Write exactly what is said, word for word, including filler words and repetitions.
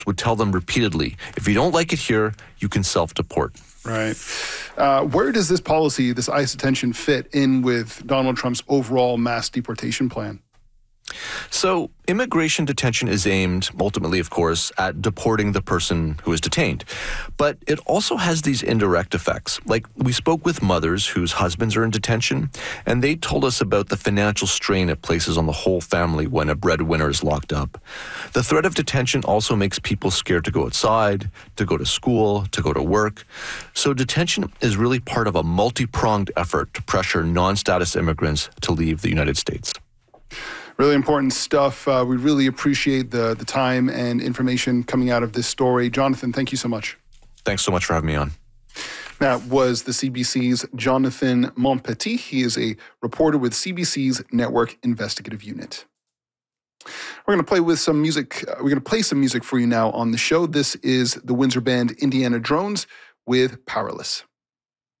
would tell them repeatedly, if you don't like it here, you can self-deport. Right. Uh, where does this policy, this ICE detention, fit in with Donald Trump's overall mass deportation plan? So immigration detention is aimed, ultimately, of course, at deporting the person who is detained. But it also has these indirect effects. Like, we spoke with mothers whose husbands are in detention, and they told us about the financial strain it places on the whole family when a breadwinner is locked up. The threat of detention also makes people scared to go outside, to go to school, to go to work. So detention is really part of a multi-pronged effort to pressure non-status immigrants to leave the United States. Really important stuff. Uh, we really appreciate the the time and information coming out of this story. Jonathan, thank you so much. Thanks so much for having me on. That was the C B C's Jonathan Montpetit. He is a reporter with C B C's Network Investigative Unit. We're going to play with some music. Uh, we're going to play some music for you now on the show. This is the Windsor band Indiana Drones with Powerless.